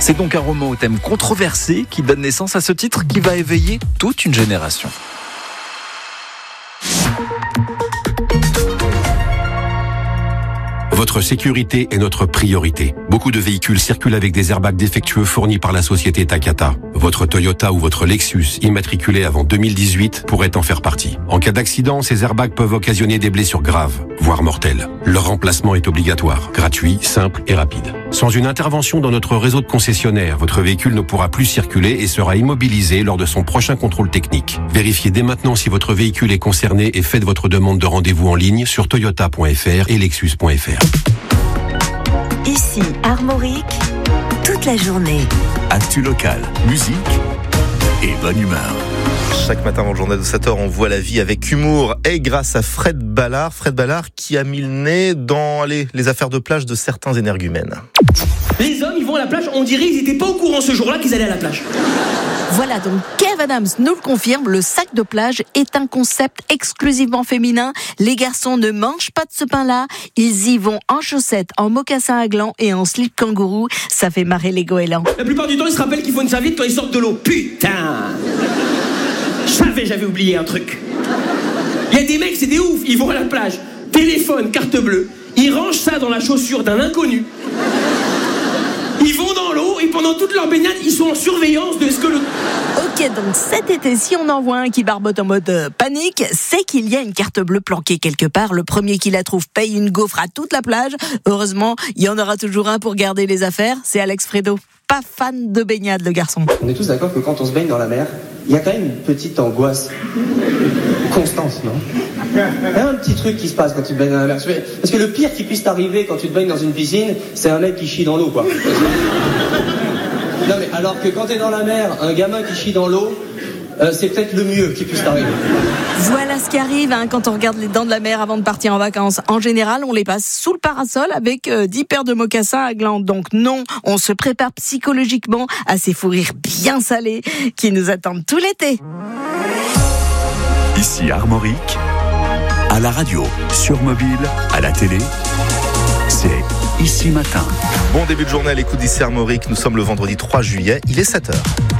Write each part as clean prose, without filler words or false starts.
C'est donc un roman au thème controversé qui donne naissance à ce titre qui va éveiller toute une génération. Votre sécurité est notre priorité. Beaucoup de véhicules circulent avec des airbags défectueux fournis par la société Takata. Votre Toyota ou votre Lexus, immatriculé avant 2018, pourrait en faire partie. En cas d'accident, ces airbags peuvent occasionner des blessures graves, voire mortelles. Leur remplacement est obligatoire, gratuit, simple et rapide. Sans une intervention dans notre réseau de concessionnaires, votre véhicule ne pourra plus circuler et sera immobilisé lors de son prochain contrôle technique. Vérifiez dès maintenant si votre véhicule est concerné et faites votre demande de rendez-vous en ligne sur toyota.fr et lexus.fr. Ici, Armorique, toute la journée. Actu locale, musique et bonne humeur. Chaque matin avant le journal de 7h, on voit la vie avec humour et grâce à Fred Ballard. Fred Ballard qui a mis le nez dans les affaires de plage de certains énergumènes. Les hommes, ils vont à la plage, on dirait qu'ils n'étaient pas au courant ce jour-là qu'ils allaient à la plage. Voilà, donc Kev Adams nous le confirme, le sac de plage est un concept exclusivement féminin. Les garçons ne mangent pas de ce pain-là, ils y vont en chaussettes, en mocassins à glands et en slip kangourou. Ça fait marrer les goélands. La plupart du temps, ils se rappellent qu'il faut une serviette quand ils sortent de l'eau. Putain! J'avais oublié un truc. Il y a des mecs, c'est des ouf, ils vont à la plage, téléphone, carte bleue, ils rangent ça dans la chaussure d'un inconnu. Ils vont dans l'eau et pendant toute leur baignade, ils sont en surveillance de ce que le... Ok, donc cet été, si on en voit un qui barbote en mode panique, c'est qu'il y a une carte bleue planquée quelque part. Le premier qui la trouve paye une gaufre à toute la plage. Heureusement, il y en aura toujours un pour garder les affaires. C'est Alex Fredo. Pas fan de baignade, le garçon. On est tous d'accord que quand on se baigne dans la mer, il y a quand même une petite angoisse constante, non ? Il y a un petit truc qui se passe quand tu te baignes dans la mer. Parce que le pire qui puisse t'arriver quand tu te baignes dans une piscine, c'est un mec qui chie dans l'eau, quoi. Non mais alors que quand t'es dans la mer, un gamin qui chie dans l'eau, c'est peut-être le mieux qui puisse t'arriver. Voilà ce qui arrive quand on regarde les dents de la mer avant de partir en vacances. En général, on les passe sous le parasol avec 10 paires de mocassins à glands. Donc non, on se prépare psychologiquement à ces fous rires bien salés qui nous attendent tout l'été. Ici Armorique, à la radio, sur mobile, à la télé, c'est Ici Matin. Bon début de journée à l'écoute d'Ici Armorique. Nous sommes le vendredi 3 juillet, il est 7h.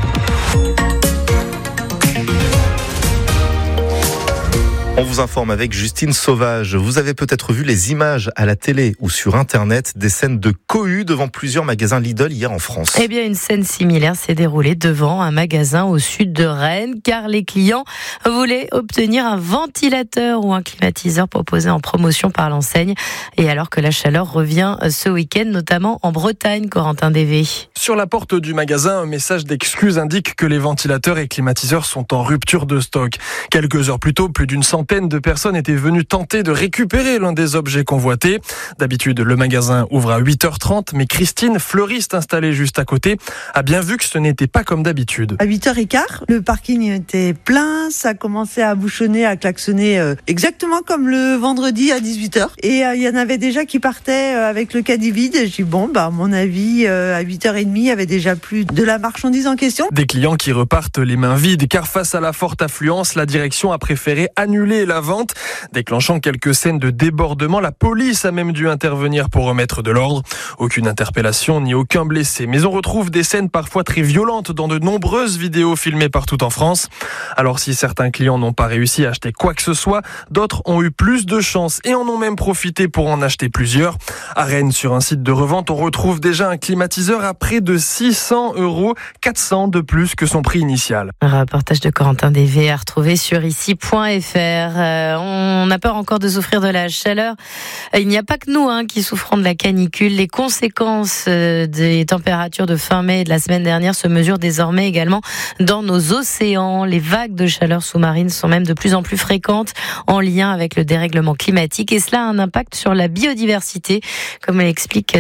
On vous informe avec Justine Sauvage. Vous avez peut-être vu les images à la télé ou sur Internet des scènes de cohue devant plusieurs magasins Lidl hier en France. Eh bien, une scène similaire s'est déroulée devant un magasin au sud de Rennes, car les clients voulaient obtenir un ventilateur ou un climatiseur proposé en promotion par l'enseigne. Et alors que la chaleur revient ce week-end, notamment en Bretagne, Corentin Dévé. Sur la porte du magasin, un message d'excuse indique que les ventilateurs et climatiseurs sont en rupture de stock. Quelques heures plus tôt, plus d'une centaine de personnes étaient venues tenter de récupérer l'un des objets convoités. D'habitude, le magasin ouvre à 8h30, mais Christine, fleuriste installée juste à côté, a bien vu que ce n'était pas comme d'habitude. À 8h15, le parking était plein, ça commençait à bouchonner, à klaxonner exactement comme le vendredi à 18h. Et il y en avait déjà qui partaient avec le caddie vide. Et je dis à mon avis, à 8h30, il y avait déjà plus de la marchandise en question. Des clients qui repartent les mains vides, car face à la forte affluence, la direction a préféré annuler la vente, déclenchant quelques scènes de débordement. La police a même dû intervenir pour remettre de l'ordre. Aucune interpellation ni aucun blessé. Mais on retrouve des scènes parfois très violentes dans de nombreuses vidéos filmées partout en France. Alors si certains clients n'ont pas réussi à acheter quoi que ce soit, d'autres ont eu plus de chance et en ont même profité pour en acheter plusieurs. À Rennes, sur un site de revente, on retrouve déjà un climatiseur à près de 600 €, 400 de plus que son prix initial. Un reportage de Corentin Dévé à retrouver sur ici.fr. On a peur encore de souffrir de la chaleur. Il n'y a pas que nous qui souffrons de la canicule. Les conséquences des températures de fin mai et de la semaine dernière se mesurent désormais également dans nos océans. Les vagues de chaleur sous-marine sont même de plus en plus fréquentes en lien avec le dérèglement climatique. Et cela a un impact sur la biodiversité, comme l'explique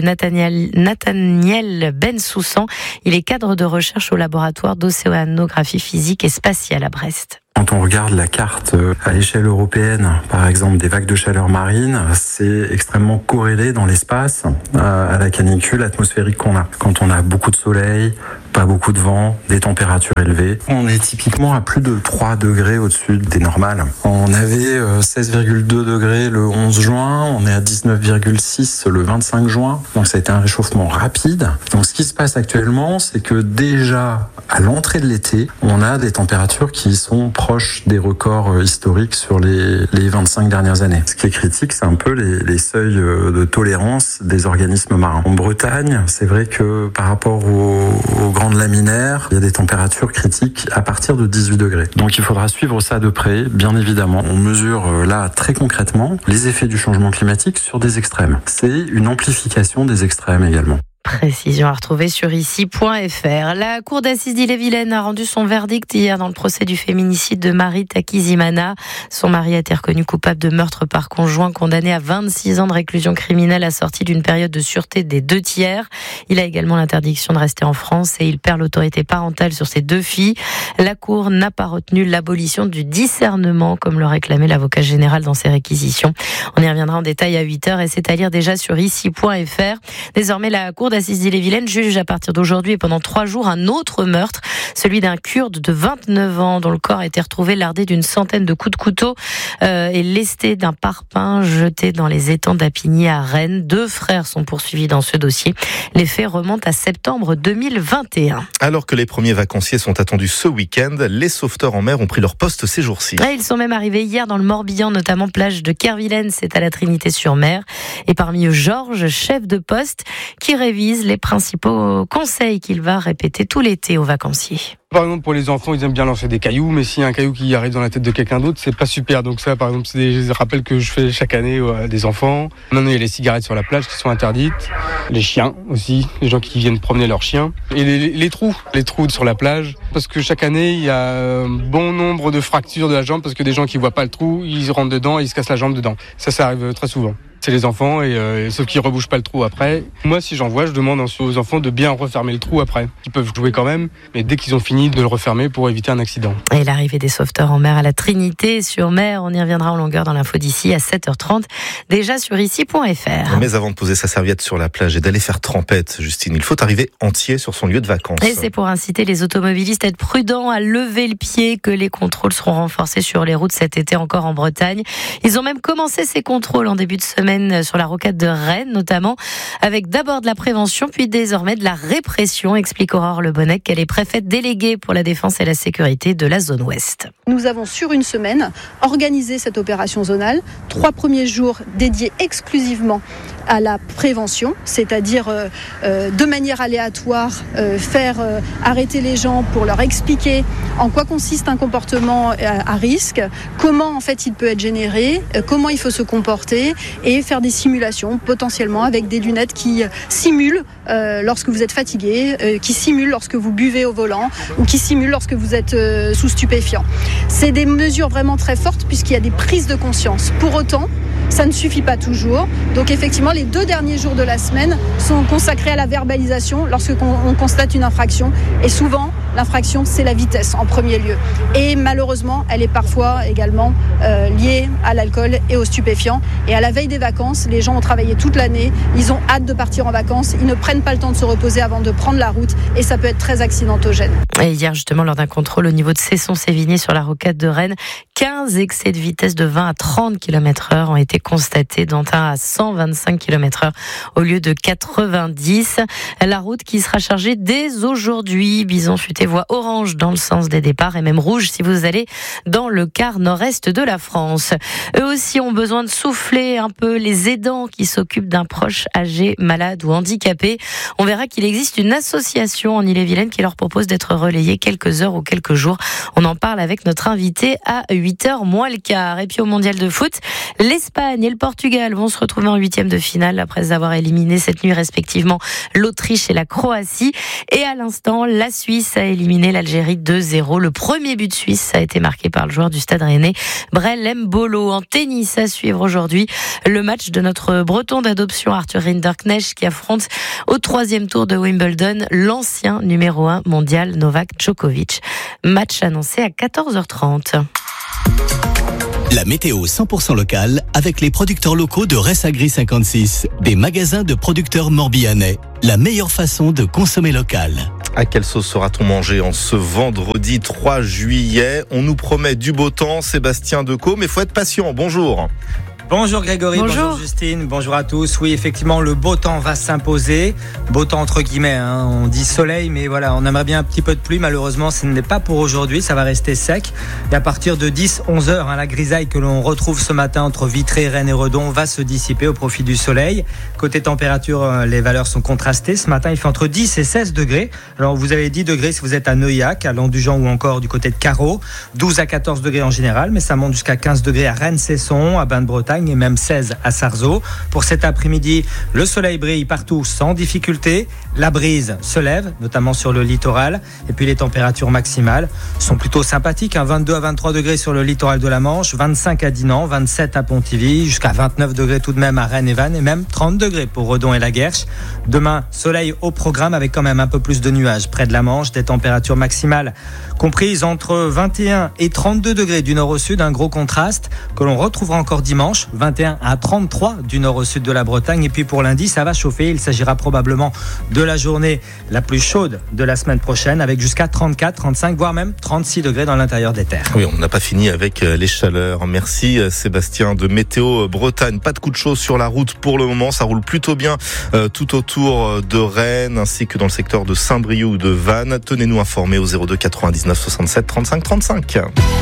Nathaniel Bensoussan. Il est cadre de recherche au laboratoire d'océanographie physique et spatiale à Brest. Quand on regarde la carte à l'échelle européenne, par exemple des vagues de chaleur marine, c'est extrêmement corrélé dans l'espace à la canicule atmosphérique qu'on a. Quand on a beaucoup de soleil, pas beaucoup de vent, des températures élevées. On est typiquement à plus de 3 degrés au-dessus des normales. On avait 16,2 degrés le 11 juin, on est à 19,6 le 25 juin. Donc ça a été un réchauffement rapide. Donc ce qui se passe actuellement, c'est que déjà à l'entrée de l'été, on a des températures qui sont proches des records historiques sur les 25 dernières années. Ce qui est critique, c'est un peu les seuils de tolérance des organismes marins. En Bretagne, c'est vrai que par rapport aux grandes laminaires, il y a des températures critiques à partir de 18 degrés. Donc il faudra suivre ça de près, bien évidemment. On mesure là très concrètement les effets du changement climatique sur des extrêmes. C'est une amplification des extrêmes également. Précision à retrouver sur ici.fr. La cour d'assises d'Ille-et-Vilaine a rendu son verdict hier dans le procès du féminicide de Marie Takizimana. Son mari a été reconnu coupable de meurtre par conjoint, condamné à 26 ans de réclusion criminelle assorti d'une période de sûreté des 2/3. Il a également l'interdiction de rester en France et il perd l'autorité parentale sur ses 2 filles. La cour n'a pas retenu l'abolition du discernement comme le réclamait l'avocat général dans ses réquisitions. On y reviendra en détail à 8h et c'est à lire déjà sur ici.fr. Désormais, la cour d'assises d'Ille-et-Vilaine juge à partir d'aujourd'hui et pendant 3 jours un autre meurtre, celui d'un Kurde de 29 ans dont le corps a été retrouvé lardé d'une centaine de coups de couteau et lesté d'un parpaing jeté dans les étangs d'Apigny à Rennes. 2 frères sont poursuivis dans ce dossier. Les faits remontent à septembre 2021. Alors que les premiers vacanciers sont attendus ce week-end, les sauveteurs en mer ont pris leur poste ces jours-ci. Ouais, ils sont même arrivés hier dans le Morbihan, notamment plage de Kervilaine, c'est à la Trinité-sur-Mer. Et parmi eux, Georges, chef de poste, qui révise les principaux conseils qu'il va répéter tout l'été aux vacanciers. Par exemple, pour les enfants, ils aiment bien lancer des cailloux, mais s'il y a un caillou qui arrive dans la tête de quelqu'un d'autre, c'est pas super. Donc ça, par exemple, c'est des rappels que je fais chaque année à des enfants. Maintenant, il y a les cigarettes sur la plage qui sont interdites. Les chiens aussi, les gens qui viennent promener leurs chiens. Et les trous sur la plage. Parce que chaque année, il y a un bon nombre de fractures de la jambe parce que des gens qui voient pas le trou, ils rentrent dedans et ils se cassent la jambe dedans. Ça arrive très souvent. C'est les enfants, sauf qu'ils ne rebouchent pas le trou après. Moi, si j'en vois, je demande aux enfants de bien refermer le trou après. Ils peuvent jouer quand même, mais dès qu'ils ont fini de le refermer pour éviter un accident. Et l'arrivée des sauveteurs en mer à la Trinité-sur-Mer, on y reviendra en longueur dans l'info d'ici à 7h30, déjà sur ici.fr. Mais avant de poser sa serviette sur la plage et d'aller faire trempette, Justine, il faut arriver entier sur son lieu de vacances. Et c'est pour inciter les automobilistes à être prudents, à lever le pied, que les contrôles seront renforcés sur les routes cet été encore en Bretagne. Ils ont même commencé ces contrôles en début de semaine sur la rocade de Rennes, notamment, avec d'abord de la prévention, puis désormais de la répression, explique Aurore Le Bonnec, qu'elle est préfète déléguée pour la défense et la sécurité de la zone ouest. Nous avons sur une semaine organisé cette opération zonale, 3 premiers jours dédiés exclusivement à la prévention, c'est-à-dire de manière aléatoire, faire arrêter les gens pour leur expliquer en quoi consiste un comportement à risque, comment en fait il peut être généré, comment il faut se comporter et faire des simulations potentiellement avec des lunettes qui simulent lorsque vous êtes fatigué, qui simulent lorsque vous buvez au volant ou qui simulent lorsque vous êtes sous stupéfiants. C'est des mesures vraiment très fortes puisqu'il y a des prises de conscience. Pour autant, ça ne suffit pas toujours. Donc effectivement, les 2 derniers jours de la semaine sont consacrés à la verbalisation lorsqu'on constate une infraction. Et souvent, l'infraction, c'est la vitesse en premier lieu. Et malheureusement, elle est parfois également liée à l'alcool et aux stupéfiants. Et à la veille des vacances, les gens ont travaillé toute l'année, ils ont hâte de partir en vacances, ils ne prennent pas le temps de se reposer avant de prendre la route et ça peut être très accidentogène. Et hier, justement, lors d'un contrôle au niveau de Cesson-Sévigné sur la rocade de Rennes, 15 excès de vitesse de 20 à 30 km/h ont été constatés, dont un à 125 km/h au lieu de 90. La route qui sera chargée dès aujourd'hui. Bison futé voie orange dans le sens des départs et même rouge si vous allez dans le quart nord-est de la France. Eux aussi ont besoin de souffler un peu, les aidants qui s'occupent d'un proche âgé, malade ou handicapé. On verra qu'il existe une association en Ille-et-Vilaine qui leur propose d'être relayés quelques heures ou quelques jours. On en parle avec notre invité à 8h moins le quart. Et puis au mondial de foot, l'Espagne et le Portugal vont se retrouver en 8e de finale après avoir éliminé cette nuit respectivement l'Autriche et la Croatie. Et à l'instant, la Suisse a éliminé l'Algérie 2-0. Le premier but suisse a été marqué par le joueur du Stade Rennais, Brel Mbolo. En tennis, à suivre aujourd'hui le match de notre breton d'adoption Arthur Rinderknecht qui affronte au 3e tour de Wimbledon l'ancien numéro 1 mondial Novak Djokovic. Match annoncé à 14h30. La météo 100% locale avec les producteurs locaux de Ressagri 56, des magasins de producteurs morbihanais. La meilleure façon de consommer local. À quelle sauce sera-t-on mangé en ce vendredi 3 juillet? On nous promet du beau temps, Sébastien Decaux, mais faut être patient. Bonjour. Bonjour Grégory, bonjour Justine, bonjour à tous. Oui, effectivement, le beau temps va s'imposer. Beau temps entre guillemets, hein. On dit soleil, mais voilà, on aimerait bien un petit peu de pluie. Malheureusement, ce n'est pas pour aujourd'hui, ça va rester sec. Et à partir de 10-11 heures, la grisaille que l'on retrouve ce matin entre Vitré, Rennes et Redon va se dissiper au profit du soleil. Côté température, les valeurs sont contrastées. Ce matin, il fait entre 10 et 16 degrés. Alors, vous avez 10 degrés si vous êtes à Neuillac, à Landugent ou encore du côté de Carreau. 12 à 14 degrés en général, mais ça monte jusqu'à 15 degrés à Rennes-Cesson, à Bain-de-Bretagne et même 16 à Sarzeau. Pour cet après-midi, le soleil brille partout sans difficulté. La brise se lève, notamment sur le littoral. Et puis les températures maximales sont plutôt sympathiques. 22 à 23 degrés sur le littoral de la Manche, 25 à Dinan, 27 à Pontivy, jusqu'à 29 degrés tout de même à Rennes et Vannes, et même 30 degrés pour Redon et la Guerche. Demain, soleil au programme avec quand même un peu plus de nuages près de la Manche. Des températures maximales comprises entre 21 et 32 degrés du nord au sud. Un gros contraste que l'on retrouvera encore dimanche. 21 à 33 du nord au sud de la Bretagne. Et puis pour lundi, ça va chauffer. Il s'agira probablement de la journée la plus chaude de la semaine prochaine, avec jusqu'à 34, 35, voire même 36 degrés dans l'intérieur des terres. Oui, on n'a pas fini avec les chaleurs. Merci Sébastien de Météo Bretagne. Pas de coup de chaud sur la route pour le moment. Ça roule plutôt bien tout autour de Rennes, ainsi que dans le secteur de Saint-Brieuc ou de Vannes. Tenez-nous informés au 02 99 67 35 35.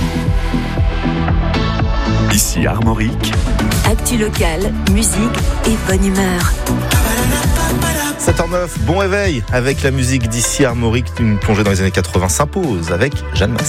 Ici Armorique. Actu locale, musique et bonne humeur. 7h09, bon réveil avec la musique d'ici Armorique. Une plongée dans les années 80 s'impose avec Jeanne Masse.